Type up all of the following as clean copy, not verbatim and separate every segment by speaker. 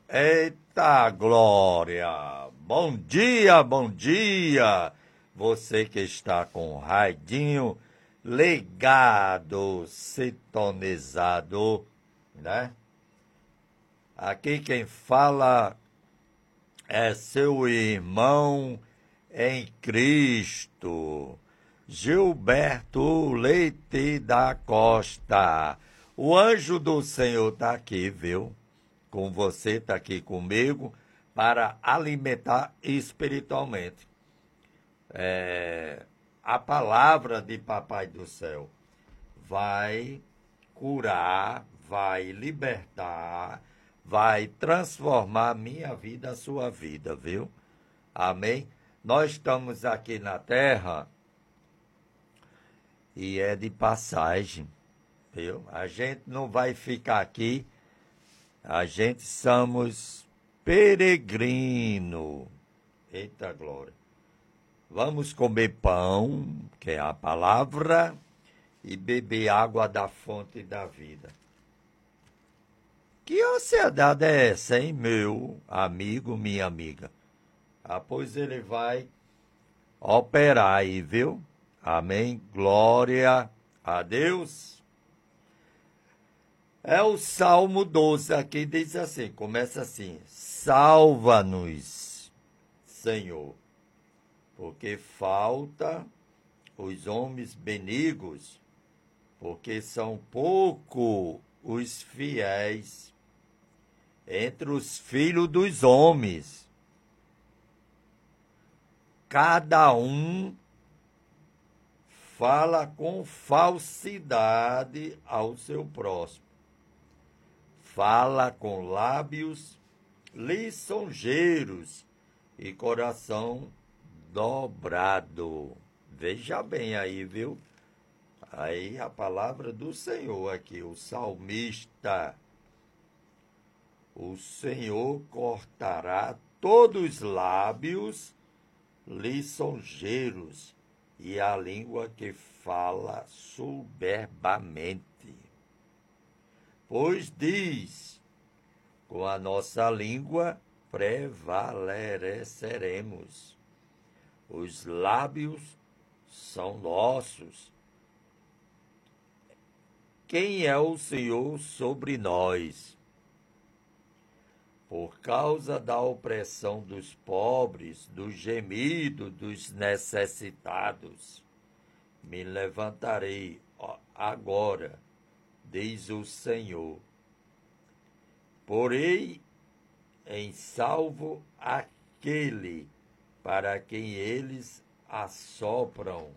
Speaker 1: Eita glória! Bom dia, bom dia! Você que está com o radinho ligado, sintonizado, né? Aqui quem fala é seu irmão em Cristo, Gilberto Leite da Costa. O anjo do Senhor está aqui, viu? Com você, está aqui comigo, para alimentar espiritualmente. A palavra de Papai do Céu vai curar, vai libertar, vai transformar a minha vida, a sua vida, viu? Amém? Nós estamos aqui na terra e é de passagem, viu? A gente não vai ficar aqui. A gente somos peregrino. Eita glória. Vamos comer pão, que é a palavra, e beber água da fonte da vida. Que ansiedade é essa, hein, meu amigo, minha amiga? Ah, pois ele vai operar aí, viu? Amém. Glória a Deus. É o Salmo 12, aqui diz assim, começa assim: salva-nos, Senhor, porque falta os homens benignos, porque são poucos os fiéis entre os filhos dos homens. Cada um fala com falsidade ao seu próximo. Fala com lábios lisonjeiros e coração dobrado. Veja bem aí, viu? Aí a palavra do Senhor aqui, o salmista. O Senhor cortará todos os lábios lisonjeiros e a língua que fala soberbamente. Pois diz, com a nossa língua prevaleceremos. Os lábios são nossos. Quem é o Senhor sobre nós? Por causa da opressão dos pobres, do gemido dos necessitados, me levantarei agora, diz o Senhor. Porei em salvo aquele para quem eles assopram.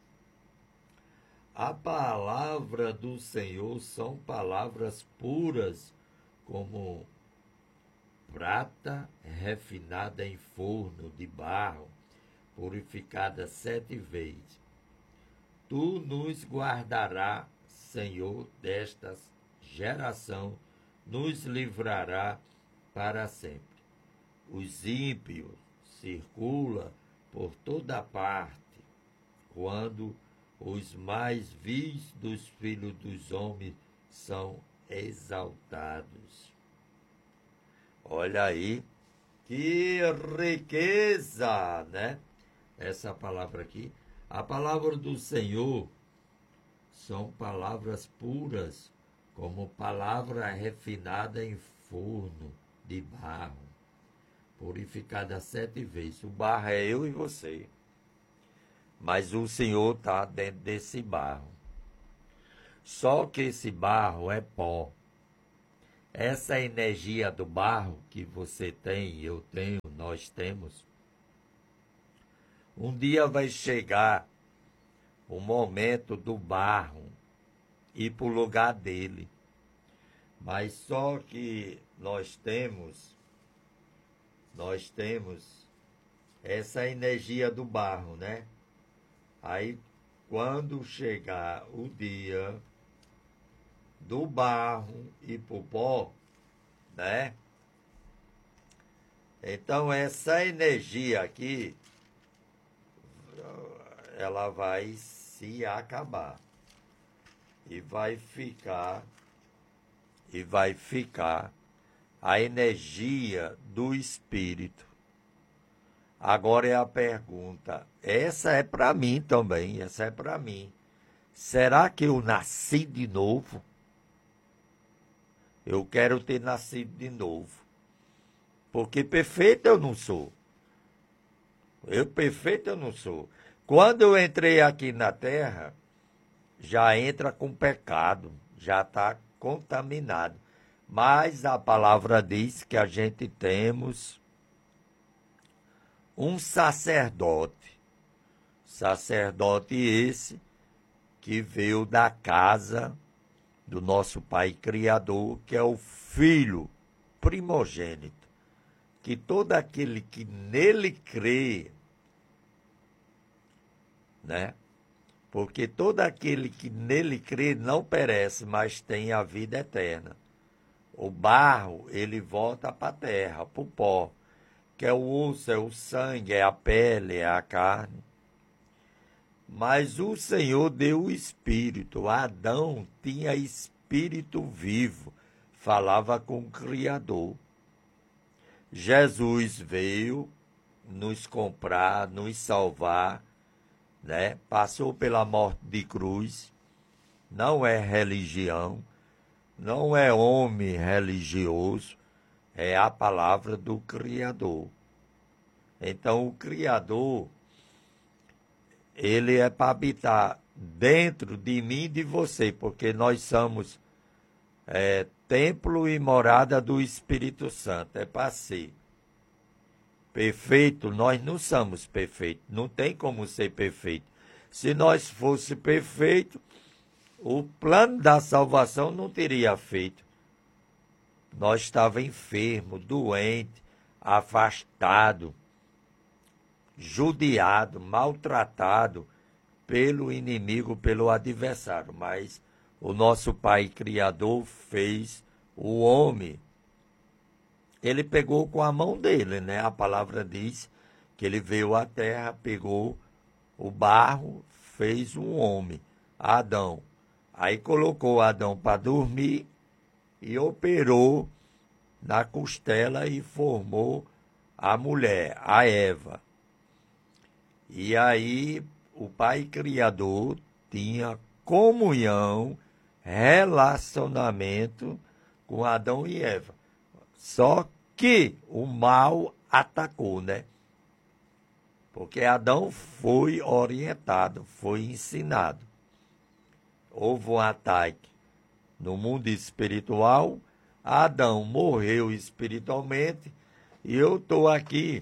Speaker 1: A palavra do Senhor são palavras puras, como prata refinada em forno de barro, purificada 7 vezes. Tu nos guardarás, Senhor, desta geração, nos livrará para sempre. Os ímpios circulam por toda parte, quando os mais vis dos filhos dos homens são exaltados. Olha aí, que riqueza, né? Essa palavra aqui. A palavra do Senhor são palavras puras, como palavra refinada em forno de barro, purificada 7 vezes. O barro é eu e você, mas o Senhor está dentro desse barro. Só que esse barro é pó. Essa energia do barro que você tem, eu tenho, nós temos, um dia vai chegar o momento do barro ir para o lugar dele. Mas só que nós temos essa energia do barro, né? Aí, quando chegar o dia do barro e pro pó, né? Então, essa energia aqui, ela vai se acabar e vai ficar a energia do Espírito. Agora é a pergunta, essa é para mim também, essa é para mim. Será que eu nasci de novo? Eu quero ter nascido de novo. Porque perfeito eu não sou. Perfeito eu não sou. Quando eu entrei aqui na Terra, já entra com pecado, já está contaminado. Mas a palavra diz que a gente temos um sacerdote. Sacerdote esse que veio da casa do nosso Pai Criador, que é o Filho primogênito. Que todo aquele que nele crê, né? Porque todo aquele que nele crê não perece, mas tem a vida eterna. O barro, ele volta para a terra, para o pó, que é o osso, é o sangue, é a pele, é a carne. Mas o Senhor deu o Espírito. Adão tinha Espírito vivo, falava com o Criador. Jesus veio nos comprar, nos salvar, né? Passou pela morte de cruz, não é religião, não é homem religioso, é a palavra do Criador. Então o Criador, ele é para habitar dentro de mim e de você, porque nós somos templo e morada do Espírito Santo, é para ser. Perfeito, nós não somos perfeitos, não tem como ser perfeito. Se nós fosse perfeito, o plano da salvação não teria feito. Nós estávamos enfermos, doentes, afastados, judiados, maltratados pelo inimigo, pelo adversário. Mas o nosso Pai Criador fez o homem. Ele pegou com a mão dele, né? A palavra diz que ele veio à terra, pegou o barro, fez um homem, Adão. Aí colocou Adão para dormir e operou na costela e formou a mulher, a Eva. E aí o Pai Criador tinha comunhão, relacionamento com Adão e Eva. Só que o mal atacou, né? Porque Adão foi orientado, foi ensinado. Houve um ataque no mundo espiritual, Adão morreu espiritualmente e eu estou aqui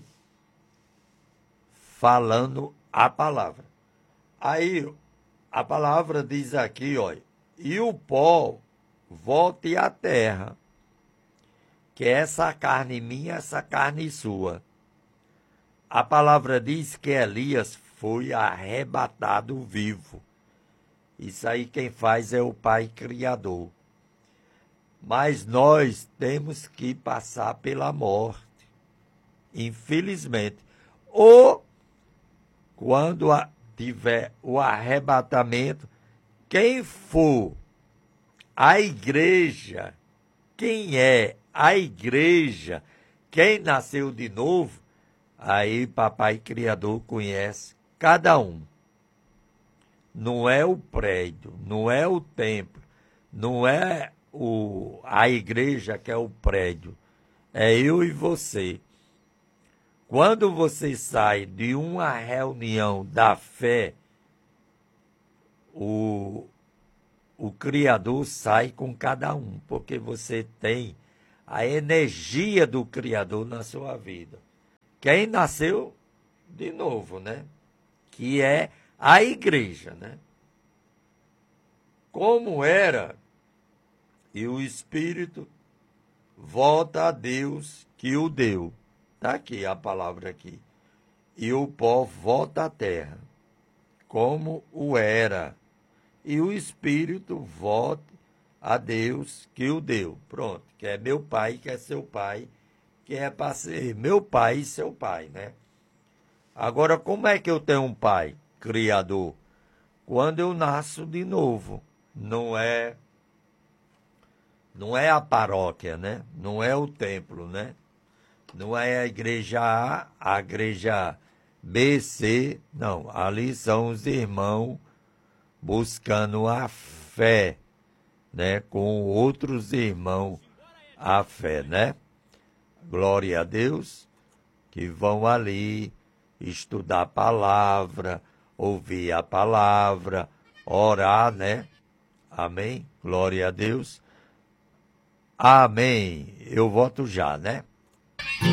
Speaker 1: falando a palavra. Aí a palavra diz aqui, olha, e o pó volte à terra, que essa carne minha, essa carne sua. A palavra diz que Elias foi arrebatado vivo. Isso aí quem faz é o Pai Criador. Mas nós temos que passar pela morte, infelizmente. Ou, quando tiver o arrebatamento, quem for a igreja, quem é a igreja, quem nasceu de novo, aí Papai Criador conhece cada um. Não é o prédio, não é o templo, não é a igreja que é o prédio, é eu e você. Quando você sai de uma reunião da fé, o Criador sai com cada um, porque você tem a energia do Criador na sua vida. Quem nasceu de novo, né? Que é a igreja, né? Como era, e o Espírito volta a Deus que o deu. Está aqui a palavra aqui. E o pó volta à terra, como o era. E o Espírito volta a Deus que o deu. Pronto, que é meu pai, que é seu pai, que é para ser meu pai e seu pai, né? Agora, como é que eu tenho um pai criador? Quando eu nasço de novo. Não é Não é a paróquia, né? Não é o templo, né? Não é a igreja a igreja B, C, não. Ali são os irmãos buscando a fé, né? Com outros irmãos a fé, né? Glória a Deus, que vão ali estudar a palavra, ouvir a palavra, orar, né? Amém? Glória a Deus. Amém. Eu voto já, né?